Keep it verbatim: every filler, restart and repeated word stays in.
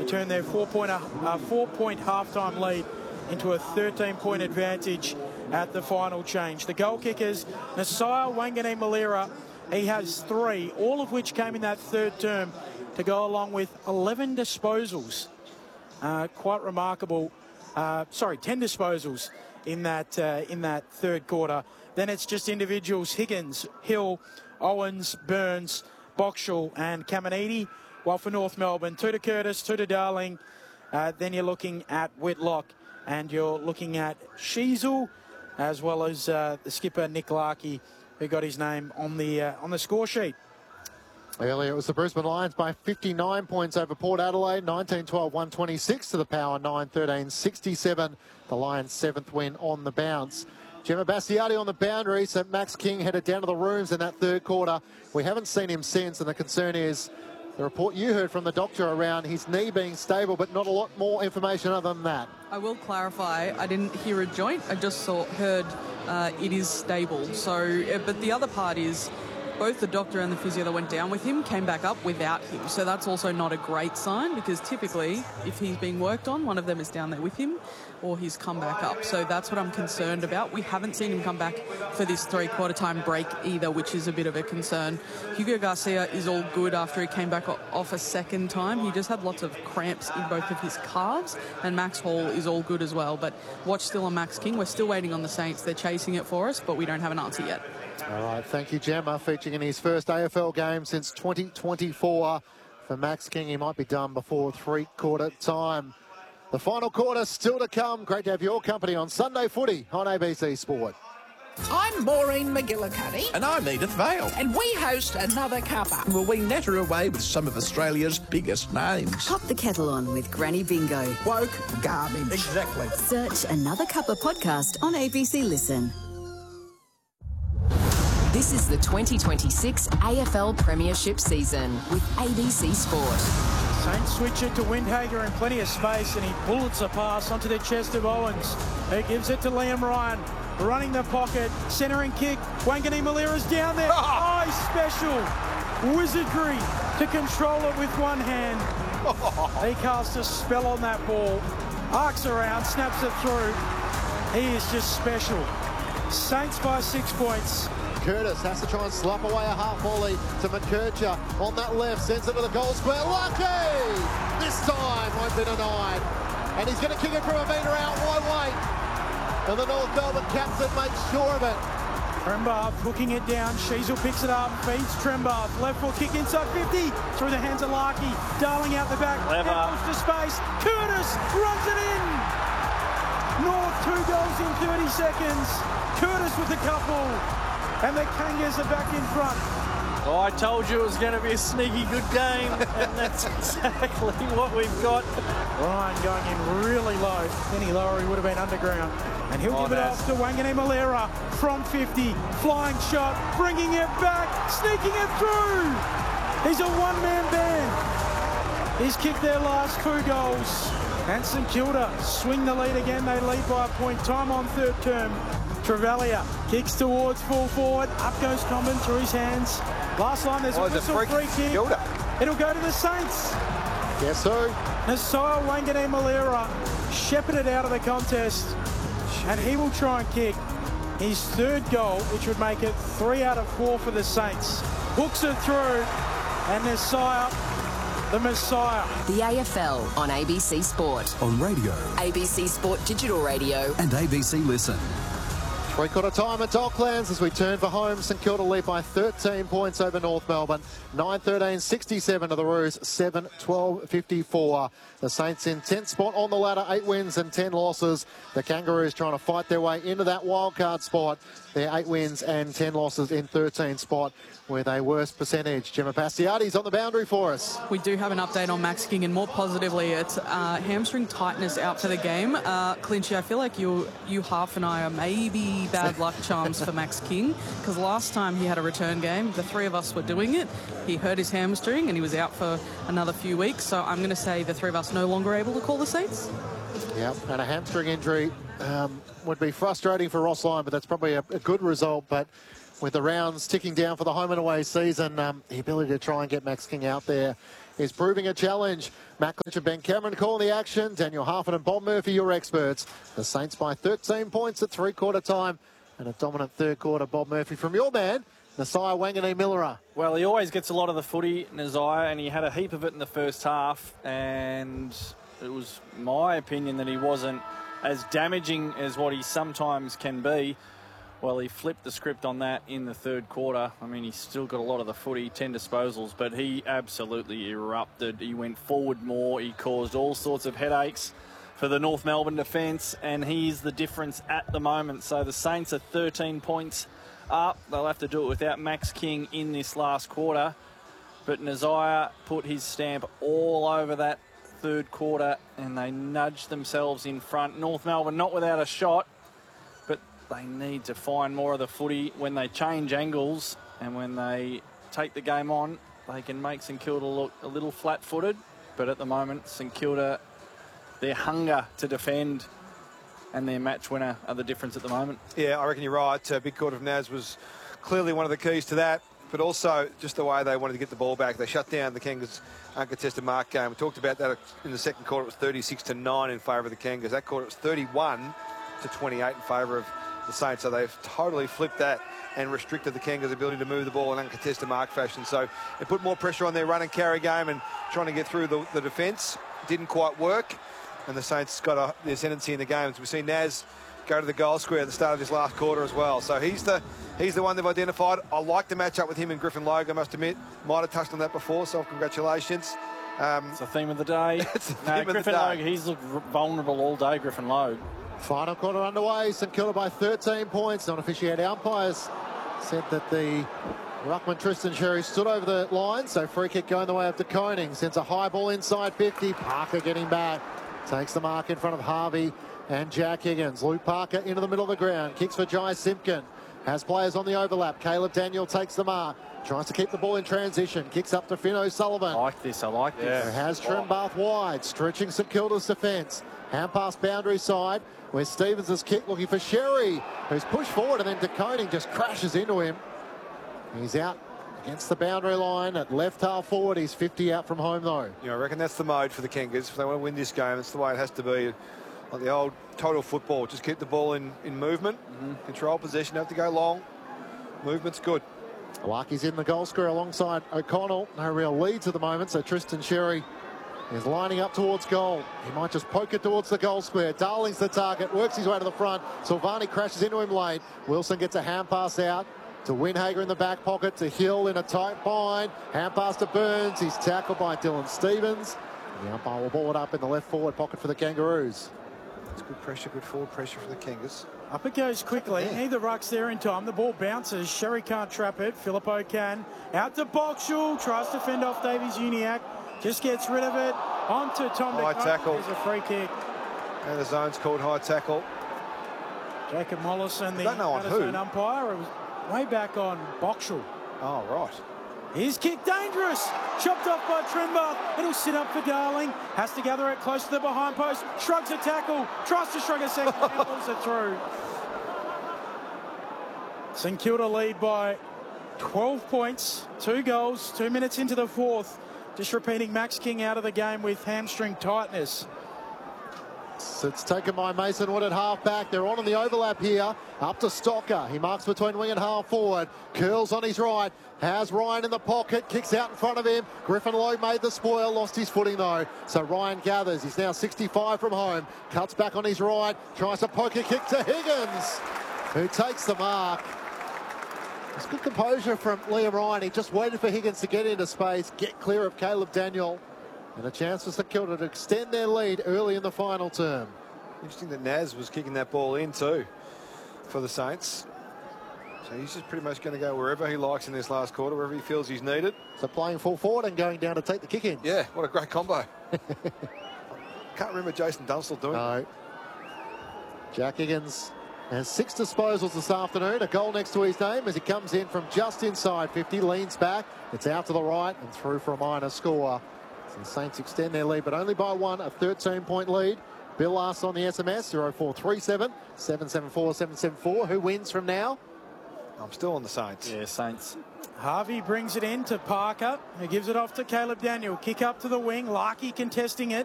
and turn their four-point uh, four-point halftime lead into a thirteen-point advantage at the final change. The goal kickers, Nasiah Wanganeen Malira, he has three, all of which came in that third term to go along with eleven disposals. Uh, quite remarkable. Uh, sorry, ten disposals in that uh, in that third quarter. Then it's just individuals: Higgins, Hill, Owens, Burns, Boxall and Caminiti. While for North Melbourne, two to Curtis, two to Darling. Uh, then you're looking at Whitlock and you're looking at Sheasel, as well as uh, the skipper Nick Larkey, who got his name on the uh, on the score sheet. Earlier, it was the Brisbane Lions by fifty-nine points over Port Adelaide, nineteen twelve, one twenty-six to the Power, nine thirteen, sixty-seven. The Lions' seventh win on the bounce. Gemma Bastiati on the boundary, so Max King headed down to the rooms in that third quarter. We haven't seen him since, and the concern is the report you heard from the doctor around his knee being stable, but not a lot more information other than that. I will clarify, I didn't hear a joint, I just saw, heard uh, it is stable. So, uh, but the other part is, both the doctor and the physio that went down with him came back up without him. So that's also not a great sign, because typically if he's being worked on, one of them is down there with him or he's come back up. So that's what I'm concerned about. We haven't seen him come back for this three-quarter time break either, which is a bit of a concern. Hugo Garcia is all good after he came back off a second time. He just had lots of cramps in both of his calves, and Max Hall is all good as well. But watch still on Max King. We're still waiting on the Saints. They're chasing it for us, but we don't have an answer yet. All right, thank you, Gemma. Featuring in his first A F L game since twenty twenty-four. For Max King, he might be done before three-quarter time. The final quarter still to come. Great to have your company on Sunday Footy on A B C Sport. I'm Maureen McGillicuddy. And I'm Edith Vale. And we host Another Cuppa. Well, we natter away with some of Australia's biggest names. Pop the kettle on with Granny Bingo. Woke garbage. Exactly. Search Another Cuppa podcast on A B C Listen. This is the twenty twenty-six A F L Premiership season with A B C Sport. Saints switch it to Windhager in plenty of space, and he bullets a pass onto the chest of Owens. He gives it to Liam Ryan, running the pocket, centering kick. Wanganeen Malira's down there. Oh, special wizardry to control it with one hand. He casts a spell on that ball, arcs around, snaps it through. He is just special. Saints by six points. Curtis has to try and slap away a half volley to McKercher on that left, sends it to the goal square. Lucky! This time won't be denied. And he's going to kick it from a metre out wide weight. And the North Melbourne captain makes sure of it. Trembath hooking it down. Sheasel picks it up, feeds Trembath. Left foot kick inside fifty. Through the hands of Larkey. Darling out the back. Clever. To space. Curtis runs it in. North two goals in thirty seconds. Curtis with a couple. And the Kangas are back in front. Oh, I told you it was going to be a sneaky good game, and that's exactly what we've got. Ryan going in really low. Any lower, he would have been underground. And he'll Oh, give it that's- off to Wanganeen Malira from fifty. Flying shot, bringing it back, sneaking it through. He's a one-man band. He's kicked their last two goals. And St Kilda swing the lead again. They lead by a point. Time on third term. Travalia kicks towards full forward. Up goes Comben through his hands. Last line, there's Oh, a it's a whistle free free kick. Kilda. It'll go to the Saints. Guess who? Nasiah Wanganeen Malira shepherded out of the contest, and he will try and kick his third goal, which would make it three out of four for the Saints. Hooks it through, and Nasiah, the Messiah. The A F L on A B C Sport. On radio A B C Sport Digital Radio. and A B C Listen. Three-quarter time at Docklands as we turn for home. St Kilda lead by thirteen points over North Melbourne. nine thirteen sixty-seven to the Roos, seven twelve fifty-four. The Saints in tenth spot on the ladder, eight wins and ten losses. The Kangaroos trying to fight their way into that wildcard spot. They're eight wins and ten losses in thirteenth spot with a worse percentage. Gemma Bastiati's on the boundary for us. We do have an update on Max King, and more positively, it's uh, hamstring tightness out for the game. Uh, Clinchy, I feel like you, you half and I are maybe bad luck charms for Max King, because last time he had a return game, the three of us were doing it. He hurt his hamstring and he was out for another few weeks. So I'm going to say the three of us no longer able to call the Saints. Yep, and a hamstring injury um, would be frustrating for Ross Lyon, but that's probably a, a good result. But with the rounds ticking down for the home and away season, um, the ability to try and get Max King out there is proving a challenge. Matt Clinch and Ben Cameron calling the action. Daniel Harford and Bob Murphy, your experts. The Saints by thirteen points at three-quarter time. And a dominant third quarter, Bob Murphy, from your man, Nasiah Wanganeen-Milera. Well, he always gets a lot of the footy, Nasiah, and he had a heap of it in the first half. And it was my opinion that he wasn't as damaging as what he sometimes can be. Well, he flipped the script on that in the third quarter. I mean, he's still got a lot of the footy, ten disposals, but he absolutely erupted. He went forward more. He caused all sorts of headaches for the North Melbourne defence, and he's the difference at the moment. So the Saints are thirteen points up. They'll have to do it without Max King in this last quarter. But Nasiah put his stamp all over that third quarter, and they nudged themselves in front. North Melbourne not without a shot, but they need to find more of the footy when they change angles and when they take the game on. They can make St Kilda look a little flat-footed, but at the moment, St Kilda, their hunger to defend and their match winner are the difference at the moment. Yeah, I reckon you're right. Uh, big quarter of Naz was clearly one of the keys to that, but also just the way they wanted to get the ball back. They shut down the Kangas' uncontested mark game. We talked about that in the second quarter. It was thirty-six to nine in favour of the Kangas. That quarter it was thirty-one to twenty-eight in favour of the Saints. So they've totally flipped that and restricted the Kangas' ability to move the ball in uncontested mark fashion. So they put more pressure on their run and carry game and trying to get through the, the defence. Didn't quite work. And the Saints got a, the ascendancy in the game. We've seen Naz go to the goal square at the start of this last quarter as well. So he's the he's the one they've identified. I like the matchup with him and Griffin Logue, I must admit. Might have touched on that before, so congratulations. Um, it's the theme of the day. It's the no, theme Griffin of the day. Logue, he's looked vulnerable all day, Griffin Logue. Final quarter underway. St Kilda by thirteen points. Non-officiated umpires said that the Ruckman Tristan Sherry stood over the line, so free kick going the way of De Koning. Sends a high ball inside fifty. Parker getting back. Takes the mark in front of Harvey and Jack Higgins. Luke Parker into the middle of the ground. Kicks for Jai Simpkin. Has players on the overlap. Caleb Daniel takes the mark. Tries to keep the ball in transition. Kicks up to Finn O'Sullivan. I like this. I like this. Who has Trimbath wide. Stretching St Kilda's defence. Hand pass boundary side where Stevens has kicked looking for Sherry, who's pushed forward, and then De Koning just crashes into him. He's out against the boundary line at left half forward. He's fifty out from home though. You know, I reckon that's the mode for the Kangas. If they want to win this game, it's the way it has to be. Like the old total football, just keep the ball in, in movement, mm-hmm. control possession, don't have to go long. Movement's good. Larky's in the goal square alongside O'Connell. No real leads at the moment, so Tristan Sherry is lining up towards goal. He might just poke it towards the goal square. Darling's the target, works his way to the front. Silvani crashes into him late. Wilson gets a hand pass out to Winhager in the back pocket, to Hill in a tight bind. Hand pass to Burns. He's tackled by Dylan Stevens. And the umpire will ball it up in the left forward pocket for the Kangaroos. It's good pressure, good forward pressure for the Kangas. Up it goes quickly. Yeah. Neither ruck's there in time. The ball bounces. Sherry can't trap it. Filippo can. Out to Boxall. Tries to fend off Davies Uniacke. Just gets rid of it. On to Tom High De Koning. tackle. There's a free kick. And the zone's called high tackle. Jacob Mollison, the don't know on Addison who. umpire. It was way back on Boxall. Oh, right. His kick dangerous. Chopped off by Trimbath. It'll sit up for Darling. Has to gather it close to the behind post. Shrugs a tackle. Tries to shrug a second. And pulls it through. St Kilda lead by twelve points. Two goals. Two minutes into the fourth. Just repeating, Max King out of the game with hamstring tightness. It's taken by Mason Wood at half back. They're on in the overlap here. Up to Stocker. He marks between wing and half forward. Curls on his right. Has Ryan in the pocket. Kicks out in front of him. Griffin Logue made the spoil. Lost his footing though. So Ryan gathers. He's now sixty-five from home. Cuts back on his right. Tries to poke a kick to Higgins, who takes the mark. It's good composure from Liam Ryan. He just waited for Higgins to get into space, get clear of Caleb Daniel. And a chance for St Kilda to extend their lead early in the final term. Interesting that Naz was kicking that ball in too for the Saints. So he's just pretty much going to go wherever he likes in this last quarter, wherever he feels he's needed. So playing full forward and going down to take the kick in. Yeah, what a great combo. Can't remember Jason Dunstall doing No. Jack Higgins has six disposals this afternoon. A goal next to his name as he comes in from just inside fifty, leans back. It's out to the right and through for a minor score. So the Saints extend their lead, but only by one, a thirteen point lead. Bill asks on the S M S, zero four three seven, seven seven four, seven seven four. Who wins from now? I'm still on the Saints. Yeah, Saints. Harvey brings it in to Parker, who gives it off to Caleb Daniel. Kick up to the wing. Larkey contesting it.